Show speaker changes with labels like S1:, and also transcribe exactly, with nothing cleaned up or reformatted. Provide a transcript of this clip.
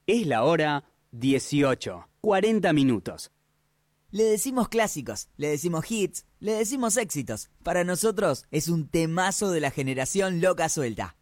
S1: Es la hora dieciocho, cuarenta minutos.
S2: Le decimos clásicos, le decimos hits, le decimos éxitos. Para nosotros es un temazo de la generación loca suelta.